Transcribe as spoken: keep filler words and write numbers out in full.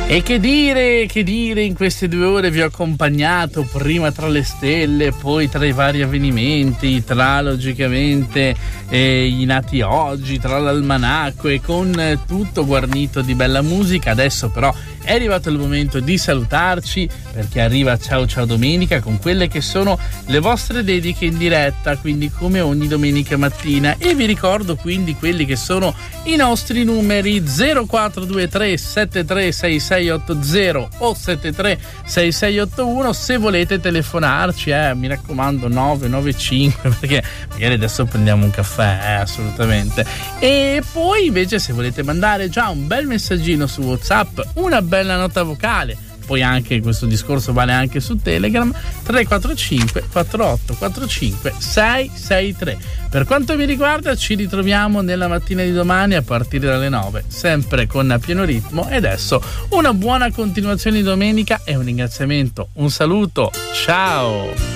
E che dire, che dire, in queste due ore vi ho accompagnato prima tra le stelle, poi tra i vari avvenimenti, tra logicamente eh, i nati oggi, tra l'almanacco e con eh, tutto guarnito di bella musica. Adesso però è arrivato il momento di salutarci, perché arriva Ciao Ciao Domenica con quelle che sono le vostre dediche in diretta, quindi come ogni domenica mattina. E vi ricordo quindi quelli che sono i nostri numeri: zero quattro due tre sette tre sei sei otto zero o sette tre sei sei otto uno. Se volete telefonarci, eh, mi raccomando nove nove cinque, perché magari adesso prendiamo un caffè, eh, assolutamente. E poi invece se volete mandare già un bel messaggino su WhatsApp, una bella nota vocale, poi anche questo discorso vale anche su Telegram, tre quattro cinque quattro otto quattro cinque sei sei tre. Per quanto mi riguarda ci ritroviamo nella mattina di domani a partire dalle nove, sempre con A Pieno Ritmo. E adesso una buona continuazione di domenica e un ringraziamento, un saluto, ciao!